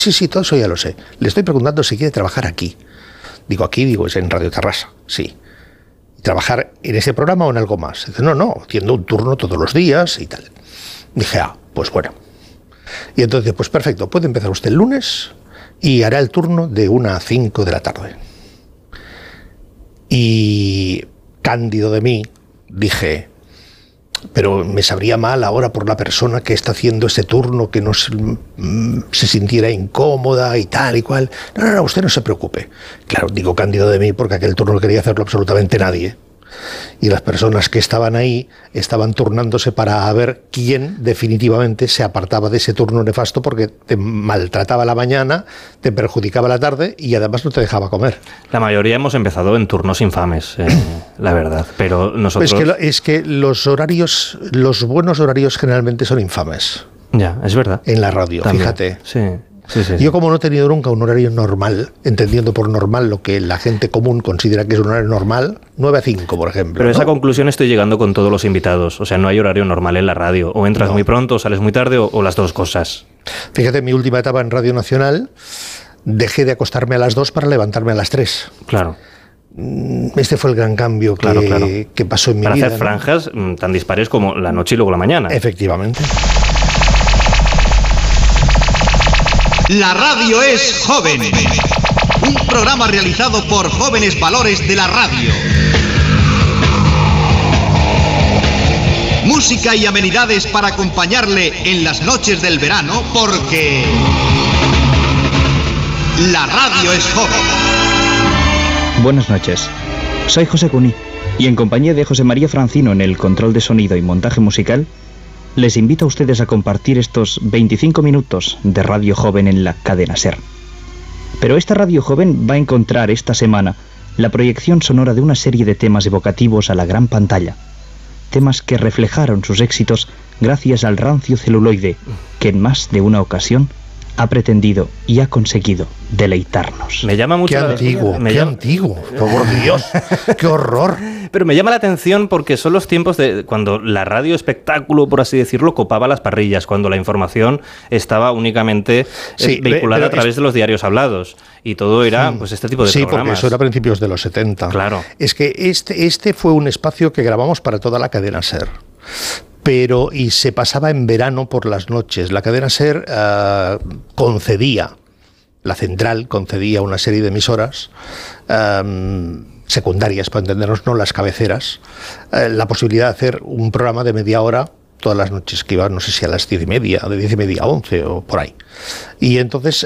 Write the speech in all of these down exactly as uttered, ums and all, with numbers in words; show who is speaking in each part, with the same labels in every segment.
Speaker 1: Sí, sí, todo eso ya lo sé. Le estoy preguntando si quiere trabajar aquí. Digo, aquí, digo, es en Radio Tarrasa, sí. ¿Trabajar en ese programa o en algo más? Dice, no, no, haciendo un turno todos los días y tal. Dije, ah, pues bueno. Y entonces, pues perfecto, puede empezar usted el lunes y hará el turno de una a cinco de la tarde. Y cándido de mí, dije, pero me sabría mal ahora por la persona que está haciendo ese turno, que no se, se sintiera incómoda y tal y cual. No, no, no, usted no se preocupe. Claro, digo cándido de mí porque aquel turno no quería hacerlo absolutamente nadie. Y las personas que estaban ahí estaban turnándose para ver quién definitivamente se apartaba de ese turno nefasto, porque te maltrataba la mañana, te perjudicaba la tarde y además no te dejaba comer.
Speaker 2: La mayoría hemos empezado en turnos infames, eh, la verdad, pero nosotros...
Speaker 1: Es que, lo, es que los horarios, los buenos horarios generalmente son infames.
Speaker 2: Ya, es verdad.
Speaker 1: En la radio, también. Fíjate.
Speaker 2: Sí. Sí, sí, sí.
Speaker 1: Yo, como no he tenido nunca un horario normal, entendiendo por normal lo que la gente común considera que es un horario normal, nueve a cinco, por ejemplo.
Speaker 2: Pero
Speaker 1: ¿no?
Speaker 2: esa conclusión estoy llegando con todos los invitados. O sea, no hay horario normal en la radio. O entras no. muy pronto, o sales muy tarde, o, o las dos cosas.
Speaker 1: Fíjate, en mi última etapa en Radio Nacional, dejé de acostarme a las dos para levantarme a las tres.
Speaker 2: Claro.
Speaker 1: Este fue el gran cambio que,
Speaker 2: claro, claro.
Speaker 1: que pasó en mi
Speaker 2: para
Speaker 1: vida.
Speaker 2: Para hacer franjas ¿no? tan dispares como la noche y luego la mañana.
Speaker 1: Efectivamente.
Speaker 3: La radio es joven. Un programa realizado por jóvenes valores de la radio. Música y amenidades para acompañarle en las noches del verano, porque la radio es joven.
Speaker 4: Buenas noches. Soy José Cuní y en compañía de José María Francino en el control de sonido y montaje musical, les invito a ustedes a compartir estos veinticinco minutos de Radio Joven en la cadena SER. Pero esta Radio Joven va a encontrar esta semana la proyección sonora de una serie de temas evocativos a la gran pantalla. Temas que reflejaron sus éxitos gracias al rancio celuloide que en más de una ocasión ha pretendido y ha conseguido deleitarnos.
Speaker 2: Me llama mucho
Speaker 1: qué
Speaker 2: la...
Speaker 1: antiguo,
Speaker 2: me
Speaker 1: qué
Speaker 2: llama...
Speaker 1: antiguo, por Dios, qué horror.
Speaker 2: Pero me llama la atención porque son los tiempos de cuando la radio espectáculo, por así decirlo, copaba las parrillas, cuando la información estaba únicamente sí, eh, vehiculada a través es... de los diarios hablados y todo era pues este tipo de
Speaker 1: sí,
Speaker 2: programas.
Speaker 1: Sí, porque eso era a principios de los setenta.
Speaker 2: Claro.
Speaker 1: Es que este, este fue un espacio que grabamos para toda la cadena SER. Pero, y se pasaba en verano por las noches. La cadena SER uh, concedía, la central concedía una serie de emisoras um, secundarias, para entendernos, no las cabeceras, uh, la posibilidad de hacer un programa de media hora todas las noches, que iba, no sé si a las diez y media, de diez y media a once o por ahí. Y entonces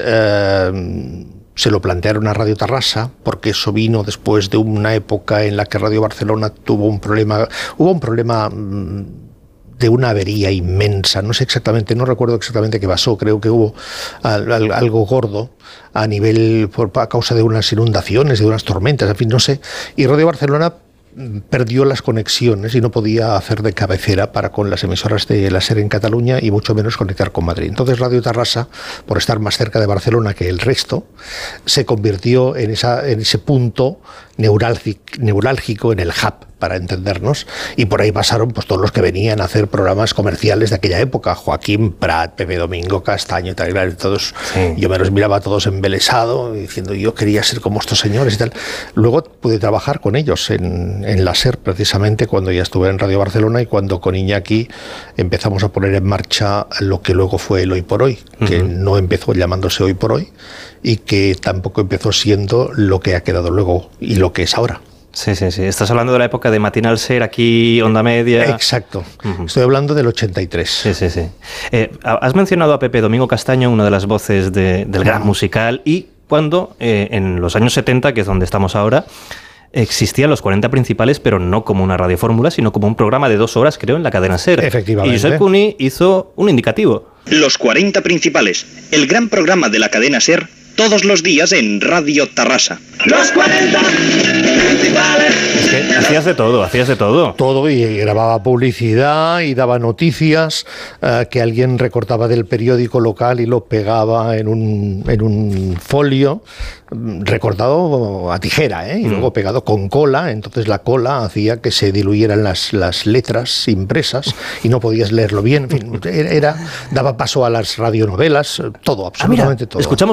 Speaker 1: uh, se lo plantearon a Radio Tarrasa, porque eso vino después de una época en la que Radio Barcelona tuvo un problema, hubo un problema... Um, de una avería inmensa, no sé exactamente, no recuerdo exactamente qué pasó, creo que hubo al, al, algo gordo a nivel, por, a causa de unas inundaciones, de unas tormentas, en fin, no sé, y Radio Barcelona perdió las conexiones y no podía hacer de cabecera para con las emisoras de la SER en Cataluña y mucho menos conectar con Madrid. Entonces Radio Tarrasa, por estar más cerca de Barcelona que el resto, se convirtió en, esa, en ese punto neurálgico, neurálgico, en el hub, para entendernos, y por ahí pasaron pues todos los que venían a hacer programas comerciales de aquella época, Joaquín Prat, Pepe Domingo Castaño y tal, y todos, sí. Yo me los miraba todos embelesado, diciendo yo quería ser como estos señores y tal. Luego pude trabajar con ellos en, en la SER, precisamente cuando ya estuve en Radio Barcelona y cuando con Iñaki empezamos a poner en marcha lo que luego fue el Hoy por Hoy, que uh-huh. no empezó llamándose Hoy por Hoy y que tampoco empezó siendo lo que ha quedado luego y lo que es ahora.
Speaker 2: Sí, sí, sí. Estás hablando de la época de Matinal SER, aquí, Onda Media...
Speaker 1: Exacto. Uh-huh. Estoy hablando del ochenta y tres.
Speaker 2: Sí, sí, sí. Eh, has mencionado a Pepe Domingo Castaño, una de las voces de, del gran musical, y cuando, eh, en los años setenta, que es donde estamos ahora, existían los cuarenta principales, pero no como una radiofórmula, sino como un programa de dos horas, creo, en la cadena SER.
Speaker 1: Efectivamente.
Speaker 2: Y Josep Cuní hizo un indicativo.
Speaker 5: Los cuarenta principales, el gran programa de la cadena SER, todos los días en Radio Tarrasa.
Speaker 6: Los cuarenta principales.
Speaker 2: Es que hacías de todo, hacías de todo.
Speaker 1: Todo, y grababa publicidad y daba noticias uh, que alguien recortaba del periódico local y lo pegaba en un, en un folio, recortado a tijera, ¿eh? Y mm. luego pegado con cola. Entonces la cola hacía que se diluyeran las, las letras impresas y no podías leerlo bien. En fin, era, daba paso a las radionovelas, todo, absolutamente
Speaker 2: ah, mira,
Speaker 1: todo.
Speaker 2: Escuchamos